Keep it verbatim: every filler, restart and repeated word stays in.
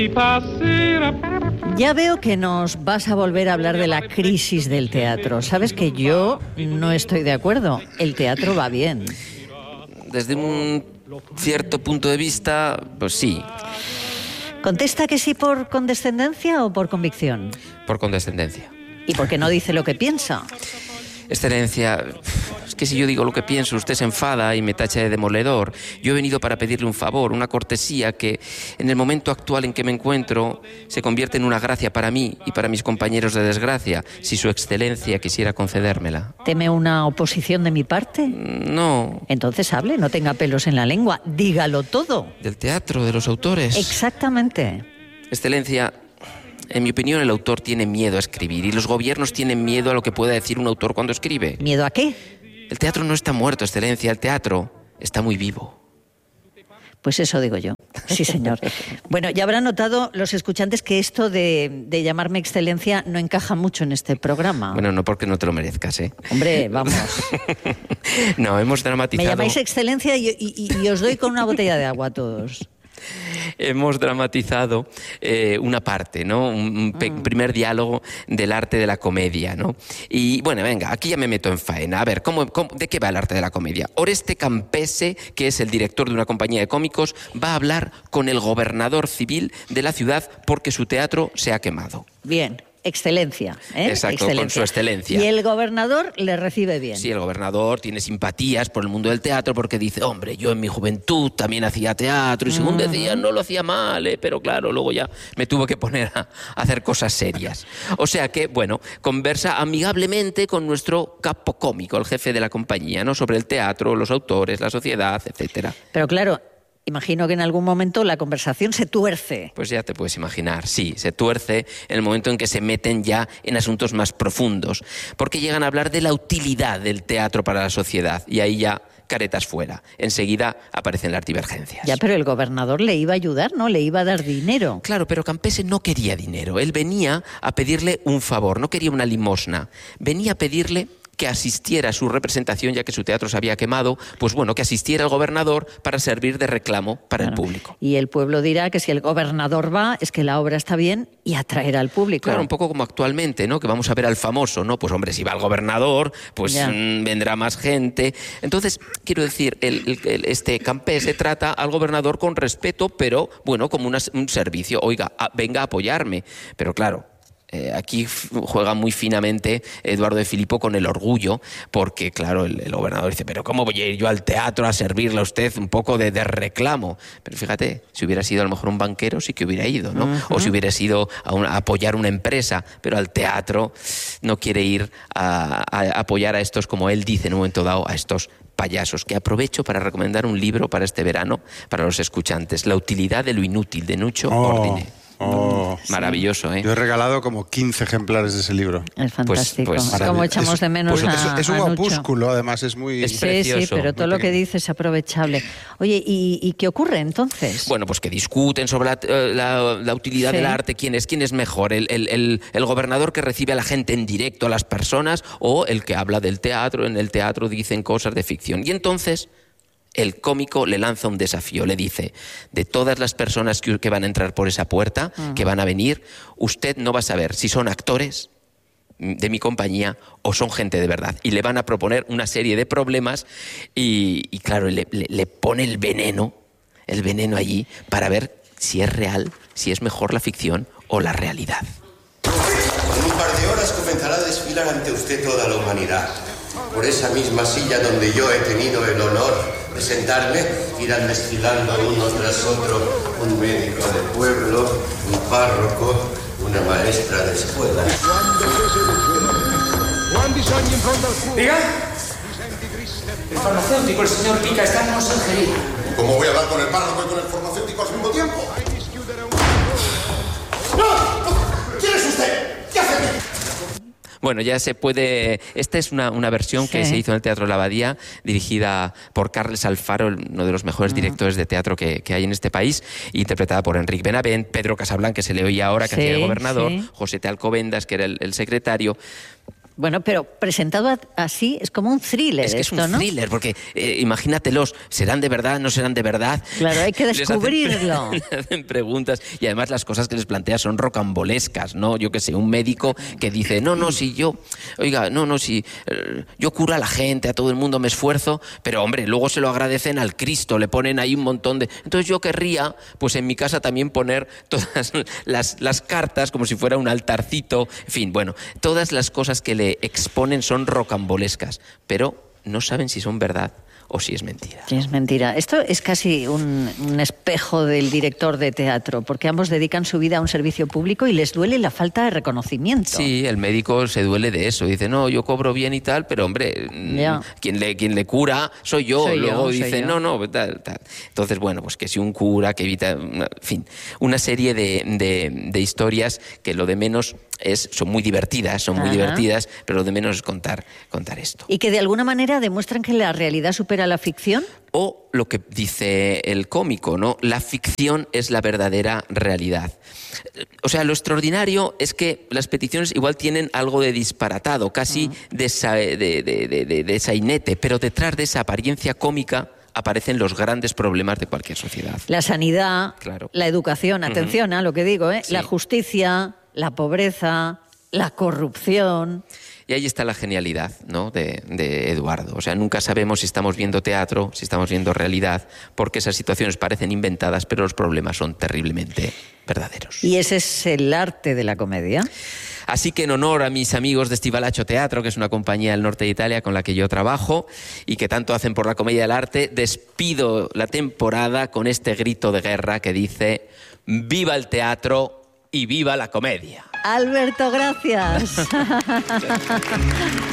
Ya veo que nos vas a volver a hablar de la crisis del teatro. Sabes que yo no estoy de acuerdo. El teatro va bien. Desde un cierto punto de vista, pues sí. ¿Contesta que sí por condescendencia o por convicción? Por condescendencia. ¿Y por qué no dice lo que piensa? Excelencia, es que si yo digo lo que pienso, usted se enfada y me tacha de demoledor. Yo he venido para pedirle un favor, una cortesía que en el momento actual en que me encuentro se convierte en una gracia para mí y para mis compañeros de desgracia, si su excelencia quisiera concedérmela. ¿Teme una oposición de mi parte? No. Entonces hable, no tenga pelos en la lengua, dígalo todo. Del teatro, de los autores. Exactamente. Excelencia, en mi opinión, el autor tiene miedo a escribir y los gobiernos tienen miedo a lo que pueda decir un autor cuando escribe. ¿Miedo a qué? El teatro no está muerto, Excelencia. El teatro está muy vivo. Pues eso digo yo. Sí, señor. Bueno, ya habrán notado los escuchantes que esto de, de llamarme Excelencia no encaja mucho en este programa. Bueno, no porque no te lo merezcas, ¿eh? Hombre, vamos. No, hemos dramatizado... Me llamáis Excelencia y, y, y os doy con una botella de agua a todos. Hemos dramatizado eh, una parte, ¿no? Un, un pe- mm. primer diálogo del arte de la comedia, ¿no? Y bueno, venga, aquí ya me meto en faena. A ver, ¿cómo, cómo, ¿de qué va el arte de la comedia? Oreste Campese, que es el director de una compañía de cómicos, va a hablar con el gobernador civil de la ciudad porque su teatro se ha quemado. Bien. Excelencia, ¿eh? Exacto, excelencia. Con su excelencia. Y el gobernador le recibe bien. Sí, el gobernador tiene simpatías por el mundo del teatro porque dice, hombre, yo en mi juventud también hacía teatro y según decían no lo hacía mal, ¿eh? Pero claro, luego ya me tuvo que poner a hacer cosas serias. O sea que, bueno, conversa amigablemente con nuestro capo cómico, el jefe de la compañía, ¿no? Sobre el teatro, los autores, la sociedad, etcétera. Pero claro, imagino que en algún momento la conversación se tuerce. Pues ya te puedes imaginar, sí, se tuerce en el momento en que se meten ya en asuntos más profundos, porque llegan a hablar de la utilidad del teatro para la sociedad y ahí ya caretas fuera. Enseguida aparecen las divergencias. Ya, pero el gobernador le iba a ayudar, ¿no? Le iba a dar dinero. Claro, pero Campese no quería dinero. Él venía a pedirle un favor, no quería una limosna. Venía a pedirle que asistiera a su representación, ya que su teatro se había quemado, pues bueno, que asistiera el gobernador para servir de reclamo para claro. el público. Y el pueblo dirá que si el gobernador va, es que la obra está bien y atraerá al público. Claro, un poco como actualmente, ¿no? Que vamos a ver al famoso, ¿no? Pues hombre, si va el gobernador, pues mmm, vendrá más gente. Entonces, quiero decir, el, el, el, este Campese trata al gobernador con respeto, pero bueno, como una, un servicio. Oiga, a, venga a apoyarme. Pero claro, Eh, aquí juega muy finamente Eduardo de Filipo con el orgullo, porque claro, el, el gobernador dice, pero ¿cómo voy a ir yo al teatro a servirle a usted un poco de, de reclamo? Pero fíjate, si hubiera sido a lo mejor un banquero sí que hubiera ido, ¿no? Uh-huh. O si hubiera sido a, un, a apoyar una empresa, pero al teatro no quiere ir a, a apoyar a estos, como él dice en un momento dado, a estos payasos, que aprovecho para recomendar un libro para este verano, para los escuchantes, La utilidad de lo inútil, de Nuccio oh. Ordine. Oh, maravilloso, ¿eh? Yo he regalado como quince ejemplares de ese libro. Es fantástico. Pues, pues, como echamos es, de menos pues, a Es, es un a opúsculo, Nuccio. además es muy... Es sí, precioso, sí, pero todo lo que dice es aprovechable. Oye, ¿y, y qué ocurre entonces? Bueno, pues que discuten sobre la, la, la utilidad sí. del arte, quién es, quién es mejor, el, el, el, el gobernador que recibe a la gente en directo, a las personas, o el que habla del teatro, en el teatro dicen cosas de ficción. Y entonces el cómico le lanza un desafío, le dice, de todas las personas que, que van a entrar por esa puerta, uh-huh. que van a venir, usted no va a saber si son actores de mi compañía o son gente de verdad. Y le van a proponer una serie de problemas y, y claro, le, le, le pone el veneno, el veneno allí para ver si es real, si es mejor la ficción o la realidad. En un par de horas comenzará a desfilar ante usted toda la humanidad. Por esa misma silla donde yo he tenido el honor de sentarme, irán desfilando uno tras otro un médico de pueblo, un párroco, una maestra de escuela. ¿Diga? El farmacéutico, el señor Pica, está en conserjería. ¿Cómo voy a hablar con el párroco y con el farmacéutico al mismo tiempo? ¡No! ¿Quién es usted? ¿Qué hace aquí? Bueno, ya se puede... Esta es una, una versión sí. que se hizo en el Teatro La Abadía, dirigida por Carles Alfaro, uno de los mejores directores de teatro que, que hay en este país, interpretada por Enric Benavent, Pedro Casablanca, que se le oía ahora, que sí, hacía el gobernador, sí. José T. Alcobendas, que era el, el secretario. Bueno, pero presentado a- así es como un thriller Es que esto, es un ¿no? thriller, porque eh, imagínatelos, ¿serán de verdad, no serán de verdad? Claro, hay que Les hacen- descubrirlo. les hacen preguntas y además las cosas que les plantea son rocambolescas, ¿no? Yo que sé, un médico que dice, no, no, si yo, oiga, no, no, si eh, yo curo a la gente, a todo el mundo me esfuerzo, pero hombre, luego se lo agradecen al Cristo, le ponen ahí un montón de... Entonces yo querría, pues en mi casa también poner todas las, las cartas como si fuera un altarcito, en fin, bueno, todas las cosas que le exponen son rocambolescas, pero no saben si son verdad o si es mentira. Sí, es mentira. Esto es casi un, un espejo del director de teatro, porque ambos dedican su vida a un servicio público y les duele la falta de reconocimiento. Sí, el médico se duele de eso. Dice, no, yo cobro bien y tal, pero hombre, Ya. mm, quien le, quien le cura soy yo. Soy yo, Luego soy dice, yo. no, no, tal, tal. Entonces, bueno, pues que si un cura que evita, en fin, una serie de, de, de historias que lo de menos es, son muy divertidas, son muy Ajá. divertidas, pero lo de menos es contar, contar esto. Y que de alguna manera demuestran que la realidad supera la ficción. O lo que dice el cómico, ¿no? La ficción es la verdadera realidad. O sea, lo extraordinario es que las peticiones igual tienen algo de disparatado, casi de, sa- de, de, de, de- de sainete, pero detrás de esa apariencia cómica aparecen los grandes problemas de cualquier sociedad. La sanidad, Claro. la educación, atención a lo que digo, ¿eh? Sí. La justicia, la pobreza, la corrupción. Y ahí está la genialidad, ¿no?, de, de Eduardo. O sea, nunca sabemos si estamos viendo teatro, si estamos viendo realidad, porque esas situaciones parecen inventadas, pero los problemas son terriblemente verdaderos. Y ese es el arte de la comedia. Así que en honor a mis amigos de Stivalacho Teatro, que es una compañía del norte de Italia con la que yo trabajo y que tanto hacen por la comedia del arte, despido la temporada con este grito de guerra que dice ¡viva el teatro y viva la comedia! Alberto, gracias.